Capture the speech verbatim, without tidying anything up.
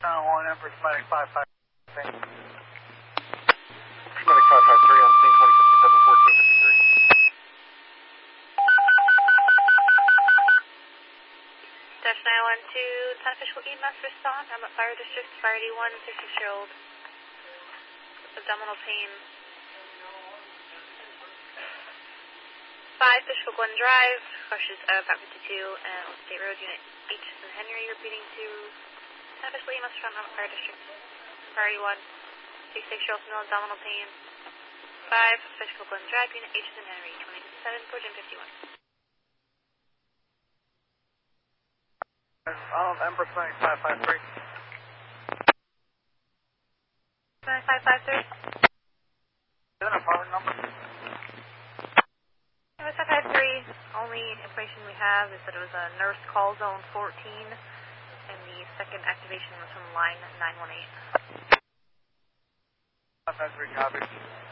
Uh, one Empress Medic five five. Medic five five three on scene twenty fifty-seven fourteen fifty-three. Dash nine one two, ten official E M S response. I'm at Fire District, Fire D one, sixty-year-old. Abdominal pain. five, Fishkill Glen Drive, crushes of Route fifty-two and State Road, Unit H and Henry, repeating to ten official E M S from Mount Fire District, Fire D one, sixty-six-year-old female, abdominal pain. five, Fishkill Glen Drive, Unit H and Henry, twenty fifty-seven, Georgian fifty-one. Arnold Empress Medic five five three. Medic five five three. Is that an apartment number? Medic five five three, only information we have is that it was a nurse call zone fourteen, and the second activation was from line nine one eight. five five three, copy.